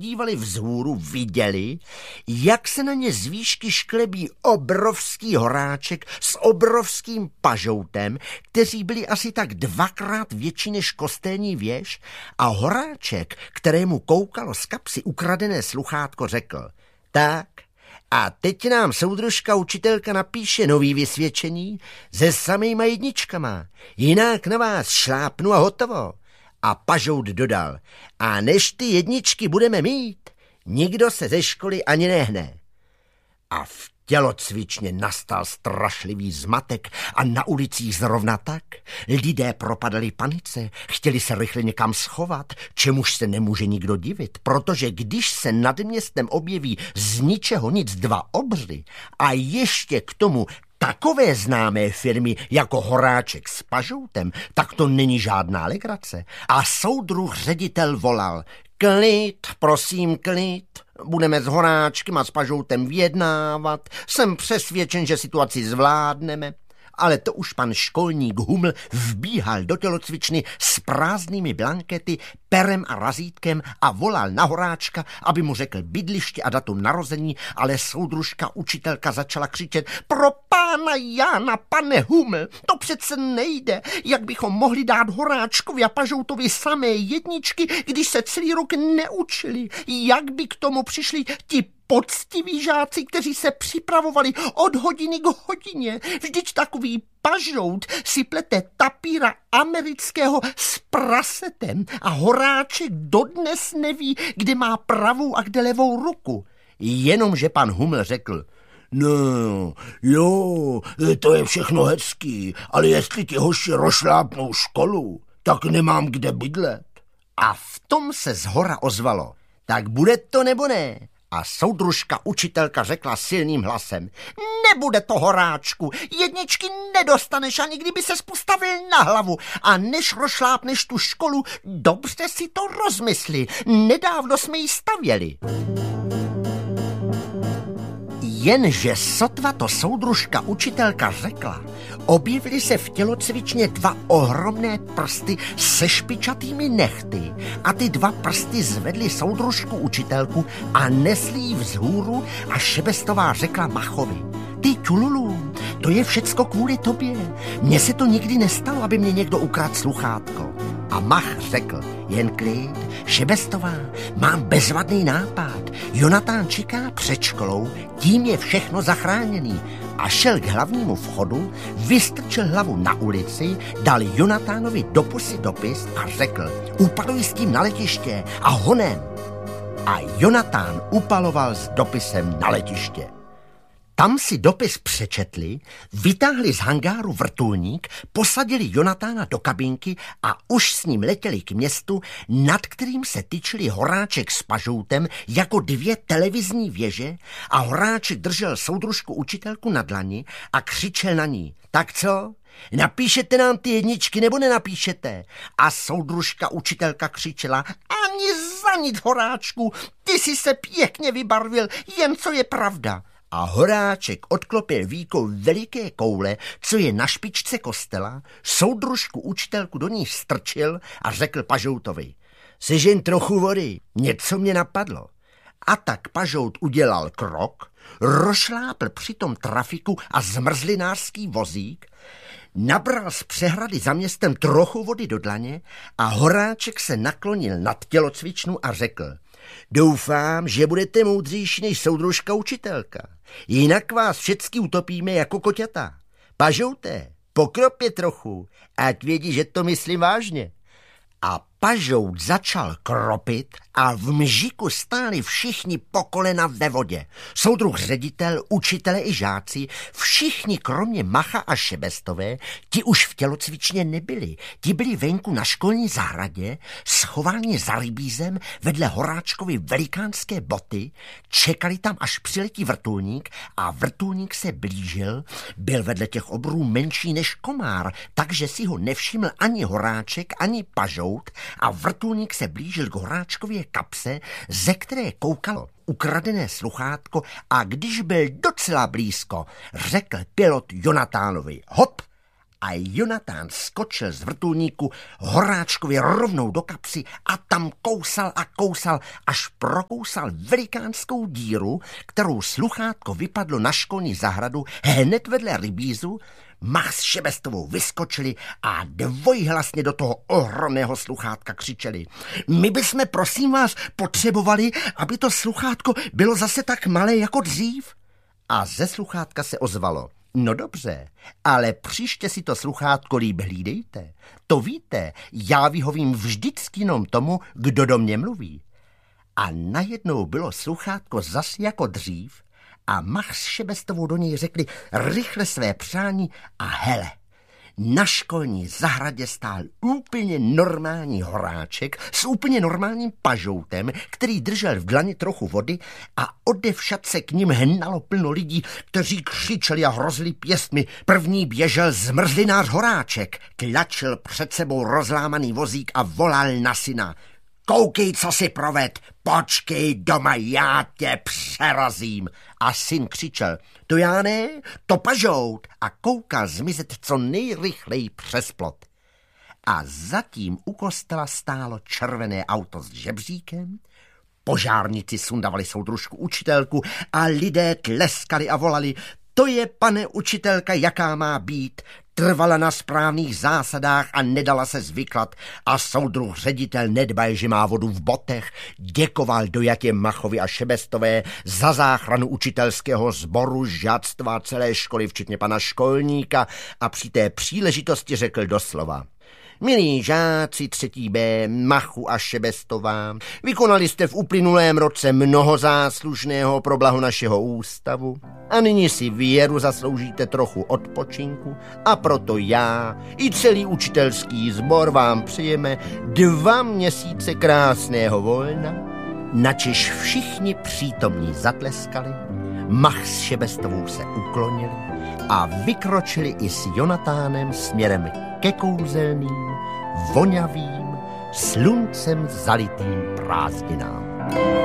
podívali vzhůru, viděli, jak se na ně z výšky šklebí obrovský horáček s obrovským pažoutem, kteří byli asi tak 2krát větší než kostelní věž, a horáček, kterému koukalo z kapsy ukradené sluchátko, řekl: tak, a teď nám soudružka učitelka napíše nový vysvědčení se samýma jedničkama, jinak na vás šlápnu a hotovo. A pažout dodal: a než ty jedničky budeme mít, nikdo se ze školy ani nehne. A v tělocvičně nastal strašlivý zmatek a na ulicích zrovna tak. Lidé propadali panice, chtěli se rychle někam schovat, čemuž se nemůže nikdo divit, protože když se nad městem objeví z ničeho nic 2 obři a ještě k tomu takové známé firmy jako Horáček s pažoutem, tak to není žádná legrace. A soudruh ředitel volal: klid, prosím, klid. Budeme s Horáčkem a s pažoutem vyjednávat. Jsem přesvědčen, že situaci zvládneme. Ale to už pan školník Huml vbíhal do tělocvičny s prázdnými blankety, perem a razítkem a volal na Horáčka, aby mu řekl bydliště a datum narození, ale soudružka učitelka začala křičet: pro pána Jána, pane Huml, to přece nejde. Jak bychom mohli dát Horáčkovi a pažoutovi samé jedničky, když se celý rok neučili? Jak by k tomu přišli ti poctiví žáci, kteří se připravovali od hodiny k hodině? Vždyť takový pažout si plete tapíra amerického s prasetem a Horáček dodnes neví, kde má pravou a kde levou ruku. Jenomže pan Huml řekl: no, jo, to je všechno hezký, ale jestli ti hoši rošlápnou školu, tak nemám kde bydlet. A v tom se zhora ozvalo: tak bude to nebo ne? A soudružka učitelka řekla silným hlasem: nebude to, Horáčku, jedničky nedostaneš, ani kdyby ses postavil na hlavu. A než rošlápneš tu školu, dobře si to rozmysli. Nedávno jsme ji stavěli. Jenže sotva to soudružka učitelka řekla, objevily se v tělocvičně 2 ohromné prsty se špičatými nehty a ty 2 prsty zvedly soudružku učitelku a nesli ji vzhůru a Šebestová řekla Machovi: ty čululu, to je všecko kvůli tobě. Mně se to nikdy nestalo, aby mě někdo ukradl sluchátko. A Mach řekl: jen klid, Šebestová, mám bezvadný nápad. Jonatán čeká před školou, tím je všechno zachráněný. A šel k hlavnímu vchodu, vystrčil hlavu na ulici, dal Jonatánovi do pusy dopis a řekl: upaluj s tím na letiště a honem. A Jonatán upaloval s dopisem na letiště. Tam si dopis přečetli, vytáhli z hangáru vrtulník, posadili Jonatána do kabinky a už s ním letěli k městu, nad kterým se tyčili Horáček s pažoutem jako 2 televizní věže a Horáček držel soudružku učitelku na dlani a křičel na ní: tak co? Napíšete nám ty jedničky nebo nenapíšete? A soudružka učitelka křičela: ani za nic, Horáčku, ty jsi se pěkně vybarvil, jen co je pravda. A Horáček odklopil víkou veliké koule, co je na špičce kostela, soudružku učitelku do ní strčil a řekl pažoutovi: sežeň trochu vody, něco mě napadlo. A tak pažout udělal krok, rošlápl přitom trafiku a zmrzlinářský vozík, nabral z přehrady za městem trochu vody do dlaně a Horáček se naklonil nad tělocvičnu a řekl: doufám, že budete moudřejší než soudružka učitelka. Jinak vás všecky utopíme jako koťata. Pažouté, pokropě trochu, ať vědí, že to myslím vážně. A pažout začal kropit a v mžiku stáli všichni po kolena ve vodě. Soudruh ředitel, učitele i žáci, všichni kromě Macha a Šebestové, ti už v tělocvičně nebyli. Ti byli venku na školní zahradě, schováni za rybízem vedle Horáčkovy velikánské boty, čekali tam, až přiletí vrtulník a vrtulník se blížil, byl vedle těch obrů menší než komár, takže si ho nevšiml ani Horáček, ani pažout a vrtulník se blížil k Horáčkově kapse, ze které koukalo ukradené sluchátko a když byl docela blízko, řekl pilot Jonatánovi: hop! a Jonatán skočil z vrtulníku Horáčkovi rovnou do kapsy a tam kousal a kousal, až prokousal velikánskou díru, kterou sluchátko vypadlo na školní zahradu hned vedle rybízu. Mach s Šebestovou vyskočili a dvojhlasně do toho ohromného sluchátka křičeli: My bychom, prosím vás, potřebovali, aby to sluchátko bylo zase tak malé jako dřív. A ze sluchátka se ozvalo: No dobře, ale příště si to sluchátko líp hlídejte. To víte, já vyhovím vždycky jenom tomu, kdo do mě mluví. A najednou bylo sluchátko zas jako dřív a Mach s Šebestovou do něj řekli rychle své přání a hele, na školní zahradě stál úplně normální Horáček s úplně normálním pažoutem, který držel v dlani trochu vody a odevšad se k ním hnalo plno lidí, kteří křičeli a hrozili pěstmi. První běžel zmrzlinář Horáček, tlačil před sebou rozlámaný vozík a volal na syna: Koukej, co si proved, počkej doma, já tě přerazím. A syn křičel: To já ne, to pažout, a koukal zmizet co nejrychleji přes plot. A zatím u kostela stálo červené auto s žebříkem, požárníci sundavali soudružku učitelku a lidé tleskali a volali: To je, pane učitelka, jaká má být. Trvala na správných zásadách a nedala se zvyklat a soudruh ředitel nedbaj, že má vodu v botech, děkoval dojatě Machovi a Šebestové za záchranu učitelského sboru, žáctva celé školy, včetně pana školníka, a při té příležitosti řekl doslova: Milí žáci 3. B, Machu a Šebestová, vykonali jste v uplynulém roce mnoho záslužného pro blaho našeho ústavu a nyní si věru zasloužíte trochu odpočinku a proto já i celý učitelský sbor vám přejeme 2 měsíce krásného volna. Načež všichni přítomní zatleskali, Mach s Šebestovou se uklonili a vykročili i s Jonatánem směrem ke kouzelným, vonavým, sluncem zalitým prázdninám.